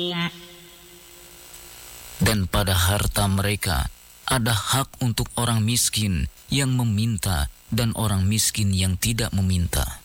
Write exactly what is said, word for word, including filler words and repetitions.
Dan pada harta mereka ada hak untuk orang miskin yang meminta dan orang miskin yang tidak meminta.